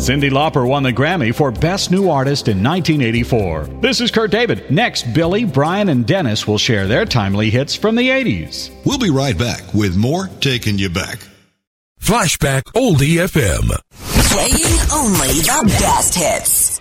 Cyndi Lauper won the Grammy for Best New Artist in 1984. This is Kurt David. Next, Billy, Brian, and Dennis will share their timely hits from the 80s. We'll be right back with more Taking You Back. Flashback Oldie FM. Playing only the best hits.